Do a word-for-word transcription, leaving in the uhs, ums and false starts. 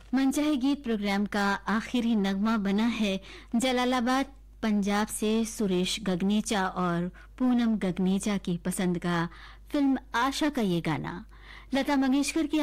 मनचाहे गीत प्रोग्राम का आखिरी नगमा बना है जलालाबाद पंजाब से सुरेश गगनेचा और पूनम गगनेचा की पसंद का फिल्म आशा का ये गाना लता मंगेशकर की